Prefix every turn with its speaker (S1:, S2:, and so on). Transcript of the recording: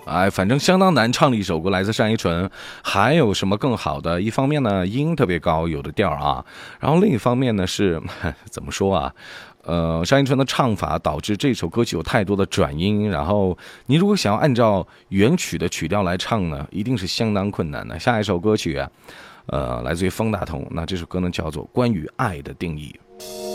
S1: 哎，反正相当难唱的一首歌，来自单依纯。还有什么更好的？一方面呢，音特别高，有的调啊。然后另一方面呢是怎么说啊？单依纯的唱法导致这首歌曲有太多的转音，然后你如果想要按照原曲的曲调来唱呢，一定是相当困难的。下一首歌曲啊，来自于方大同，那这首歌呢叫做《关于爱的定义》。